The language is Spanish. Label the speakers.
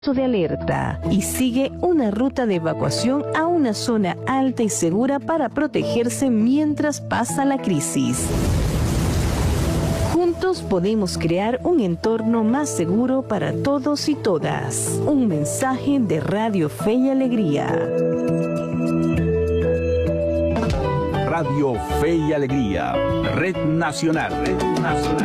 Speaker 1: de alerta y sigue una ruta de evacuación a una zona alta y segura para protegerse mientras pasa la crisis. Juntos podemos crear un entorno más seguro para todos y todas. Un mensaje de Radio Fe y Alegría.
Speaker 2: Radio Fe y Alegría, Red Nacional.